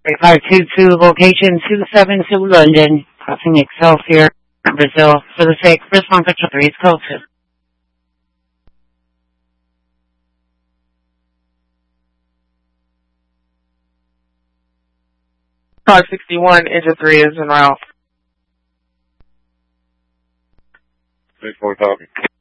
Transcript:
522, location 272 London, crossing Excelsior, Brazil, for the sake response to 3 is code 2. 561, engine 3 is en route. 64 copy.